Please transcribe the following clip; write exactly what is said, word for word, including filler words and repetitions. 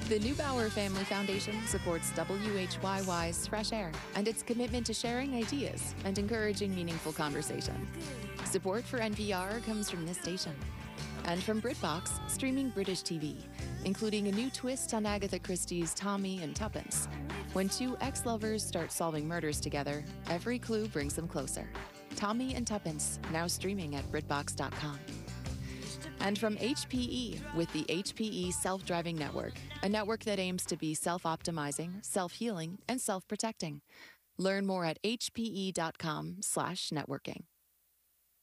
The Neubauer Family Foundation supports W H Y Y's Fresh Air and its commitment to sharing ideas and encouraging meaningful conversation. Support for N P R comes from this station and from BritBox, streaming British T V, including a new twist on Agatha Christie's Tommy and Tuppence. When two ex-lovers start solving murders together, every clue brings them closer. Tommy and Tuppence, now streaming at BritBox dot com. And from H P E with the H P E Self-Driving Network, a network that aims to be self-optimizing, self-healing, and self-protecting. Learn more at H P E dot com slash networking.